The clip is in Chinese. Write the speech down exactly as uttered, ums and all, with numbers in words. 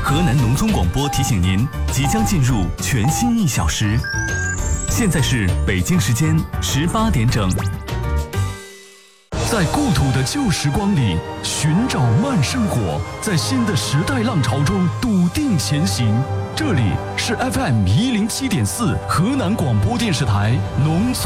河南农村广播提醒您，即将进入全新一小时。现在是北京时间十八点整。 在故土的旧时光里寻找慢生活，在新的时代浪潮中笃定前行。这里是 F M 一零七点四河南广播电视台农村